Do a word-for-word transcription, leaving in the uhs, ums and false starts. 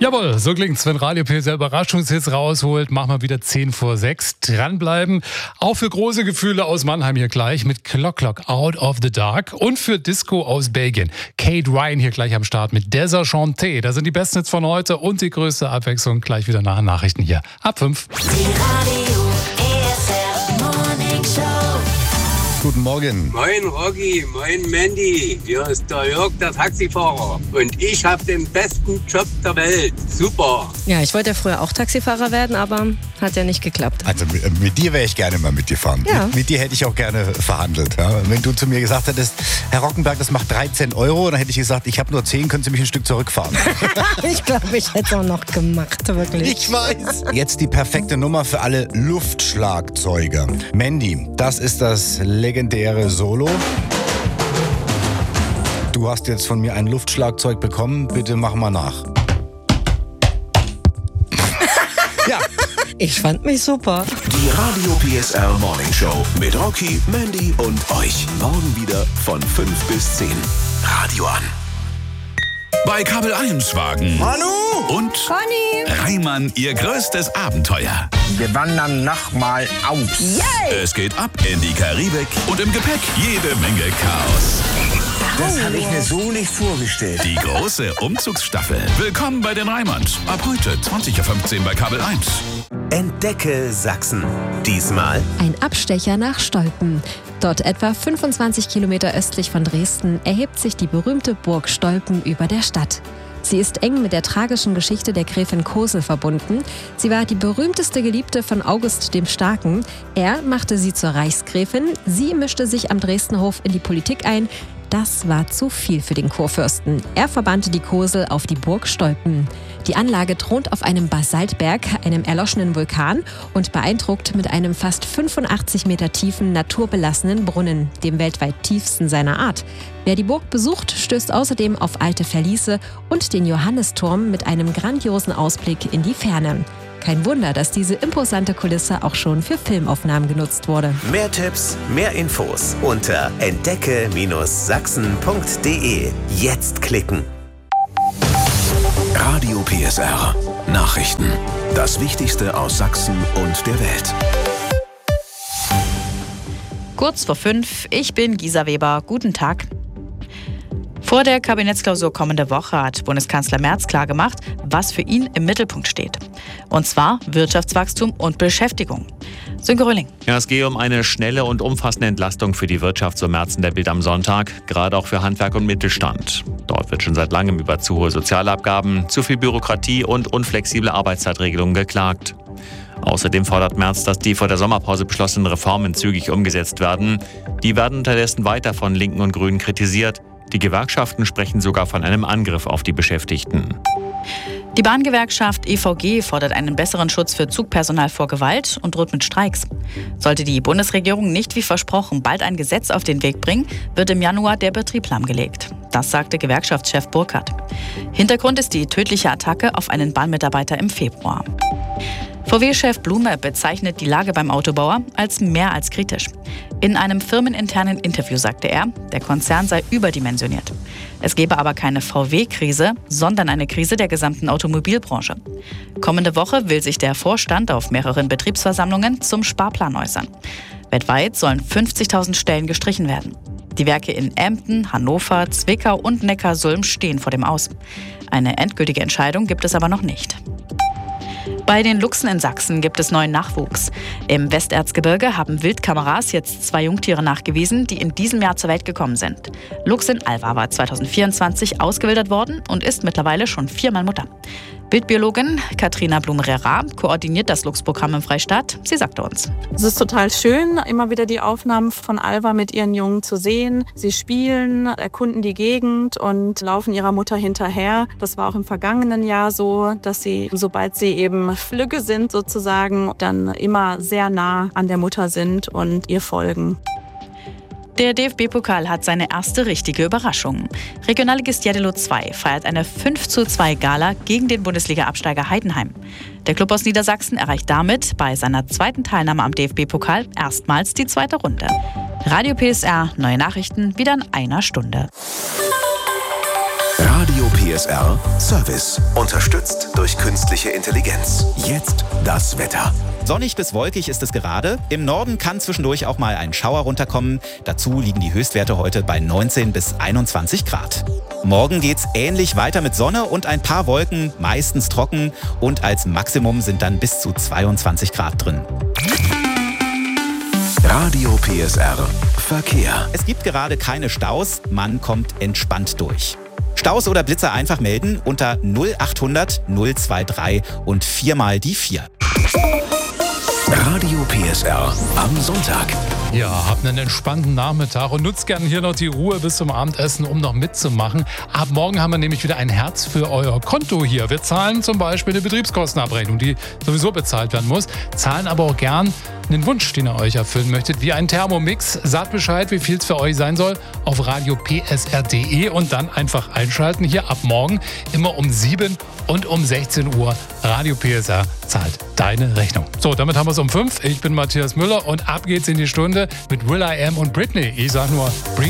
Jawohl, so klingt's, wenn Radio P S R Überraschungshits rausholt. Mach mal wieder zehn vor sechs. Dranbleiben. Auch für große Gefühle aus Mannheim hier gleich mit Clock Clock Out of the Dark. Und für Disco aus Belgien. Kate Ryan hier gleich am Start mit Deserchanté. Da sind die besten Hits von heute und die größte Abwechslung gleich wieder nach den Nachrichten hier. Ab fünf. Die Radio P S R Morning Show. Guten Morgen. Moin Rocky, moin Mandy. Hier ist der Jörg, der Taxifahrer. Und ich habe den besten Job der Welt. Super. Ja, ich wollte ja früher auch Taxifahrer werden, aber hat ja nicht geklappt. Also mit, mit dir wäre ich gerne mal mitgefahren. Ja. Mit, mit dir hätte ich auch gerne verhandelt. Ja. Wenn du zu mir gesagt hättest, Herr Rockenberg, das macht dreizehn Euro, dann hätte ich gesagt, ich habe nur zehn, können Sie mich ein Stück zurückfahren. Ich glaube, ich hätte es auch noch gemacht, wirklich. Ich weiß. Jetzt die perfekte Nummer für alle Luftschlagzeuger. Mandy, das ist das legendäre Solo. Du hast jetzt von mir ein Luftschlagzeug bekommen. Bitte mach mal nach. Ja. Ich fand mich super. Die Radio P S R Morning Show mit Rocky, Mandy und euch. Morgen wieder von fünf bis zehn. Radio an. Bei Kabel eins Wagen. Manu! Und Conny! Reimann, ihr größtes Abenteuer. Wir wandern nochmal aus. Yay! Es geht ab in die Karibik und im Gepäck jede Menge Chaos. Das habe ich mir so nicht vorgestellt. Die große Umzugsstaffel. Willkommen bei den Reimanns. Ab heute zwanzig Uhr fünfzehn bei Kabel eins. Entdecke Sachsen. Diesmal ein Abstecher nach Stolpen. Dort etwa fünfundzwanzig Kilometer östlich von Dresden erhebt sich die berühmte Burg Stolpen über der Stadt. Sie ist eng mit der tragischen Geschichte der Gräfin Cosel verbunden. Sie war die berühmteste Geliebte von August dem Starken. Er machte sie zur Reichsgräfin. Sie mischte sich am Dresdner Hof in die Politik ein. Das war zu viel für den Kurfürsten. Er verbannte die Cosel auf die Burg Stolpen. Die Anlage thront auf einem Basaltberg, einem erloschenen Vulkan und beeindruckt mit einem fast fünfundachtzig Meter tiefen, naturbelassenen Brunnen, dem weltweit tiefsten seiner Art. Wer die Burg besucht, stößt außerdem auf alte Verliese und den Johannisturm mit einem grandiosen Ausblick in die Ferne. Kein Wunder, dass diese imposante Kulisse auch schon für Filmaufnahmen genutzt wurde. mehr Tipps, mehr Infos unter entdecke Sachsen punkt de. Jetzt klicken. Radio P S R. Nachrichten. Das Wichtigste aus Sachsen und der Welt. Kurz vor fünf, ich bin Gisa Weber. Guten Tag. Vor der Kabinettsklausur kommende Woche hat Bundeskanzler Merz klargemacht, was für ihn im Mittelpunkt steht. Und zwar Wirtschaftswachstum und Beschäftigung. Sönke Röhling. Ja, es gehe um eine schnelle und umfassende Entlastung für die Wirtschaft, so Merz in der Bild am Sonntag, gerade auch für Handwerk und Mittelstand. Dort wird schon seit langem über zu hohe Sozialabgaben, zu viel Bürokratie und unflexible Arbeitszeitregelungen geklagt. Außerdem fordert Merz, dass die vor der Sommerpause beschlossenen Reformen zügig umgesetzt werden. Die werden unterdessen weiter von Linken und Grünen kritisiert. Die Gewerkschaften sprechen sogar von einem Angriff auf die Beschäftigten. Die Bahngewerkschaft E V G fordert einen besseren Schutz für Zugpersonal vor Gewalt und droht mit Streiks. Sollte die Bundesregierung nicht wie versprochen bald ein Gesetz auf den Weg bringen, wird im Januar der Betrieb lahmgelegt. Das sagte Gewerkschaftschef Burkhardt. Hintergrund ist die tödliche Attacke auf einen Bahnmitarbeiter im Februar. V W-Chef Blume bezeichnet die Lage beim Autobauer als mehr als kritisch. In einem firmeninternen Interview sagte er, der Konzern sei überdimensioniert. Es gebe aber keine V W-Krise, sondern eine Krise der gesamten Automobilbranche. Kommende Woche will sich der Vorstand auf mehreren Betriebsversammlungen zum Sparplan äußern. Weltweit sollen fünfzigtausend Stellen gestrichen werden. Die Werke in Emden, Hannover, Zwickau und Neckarsulm stehen vor dem Aus. Eine endgültige Entscheidung gibt es aber noch nicht. Bei den Luchsen in Sachsen gibt es neuen Nachwuchs. Im Westerzgebirge haben Wildkameras jetzt zwei Jungtiere nachgewiesen, die in diesem Jahr zur Welt gekommen sind. Luchsin Alva war zweitausendvierundzwanzig ausgewildert worden und ist mittlerweile schon viermal Mutter. Wildbiologin Katrina Blum-Rera koordiniert das Luchsprogramm im Freistaat. Sie sagte uns: Es ist total schön, immer wieder die Aufnahmen von Alva mit ihren Jungen zu sehen. Sie spielen, erkunden die Gegend und laufen ihrer Mutter hinterher. Das war auch im vergangenen Jahr so, dass sie, sobald sie eben Flügge sind sozusagen, dann immer sehr nah an der Mutter sind und ihr folgen. Der D F B-Pokal hat seine erste richtige Überraschung. Regionalligist Jeddelo zwei feiert eine fünf zu zwei Gala gegen den Bundesliga-Absteiger Heidenheim. Der Klub aus Niedersachsen erreicht damit bei seiner zweiten Teilnahme am D F B-Pokal erstmals die zweite Runde. Radio P S R, neue Nachrichten wieder in einer Stunde. Radio P S R Service. Unterstützt durch künstliche Intelligenz. Jetzt das Wetter. Sonnig bis wolkig ist es gerade. Im Norden kann zwischendurch auch mal ein Schauer runterkommen. Dazu liegen die Höchstwerte heute bei neunzehn bis einundzwanzig Grad. Morgen geht's ähnlich weiter mit Sonne und ein paar Wolken, meistens trocken. Und als Maximum sind dann bis zu zweiundzwanzig Grad drin. Radio P S R Verkehr. Es gibt gerade keine Staus, man kommt entspannt durch. Staus oder Blitzer einfach melden unter null achthundert null dreiundzwanzig und viermal die vier. Radio P S R am Sonntag. Ja, habt einen entspannten Nachmittag und nutzt gerne hier noch die Ruhe bis zum Abendessen, um noch mitzumachen. Ab morgen haben wir nämlich wieder ein Herz für euer Konto hier. Wir zahlen zum Beispiel eine Betriebskostenabrechnung, die sowieso bezahlt werden muss, zahlen aber auch gern einen Wunsch, den ihr euch erfüllen möchtet, wie ein Thermomix. Sagt Bescheid, wie viel es für euch sein soll, auf radio p s r punkt d e und dann einfach einschalten. Hier ab morgen immer um sieben und um sechzehn Uhr. Radio P S R zahlt deine Rechnung. So, damit haben wir es um fünf. Ich bin Matthias Müller und ab geht's in die Stunde mit Will I Am und Britney. Ich sag nur, bring